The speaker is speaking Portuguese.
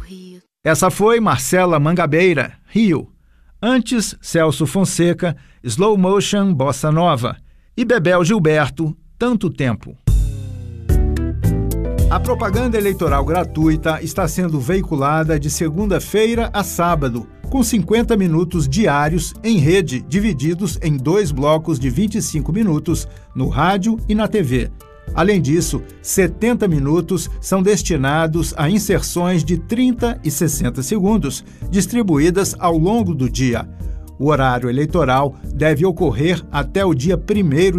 Rio. Essa foi Marcela Mangabeira, Rio. Antes, Celso Fonseca, Slow Motion Bossa Nova. E Bebel Gilberto, Tanto Tempo. A propaganda eleitoral gratuita está sendo veiculada de segunda-feira a sábado, com 50 minutos diários em rede, divididos em 2 blocos de 25 minutos no rádio e na TV. Além disso, 70 minutos são destinados a inserções de 30 e 60 segundos, distribuídas ao longo do dia. O horário eleitoral deve ocorrer até o dia 1º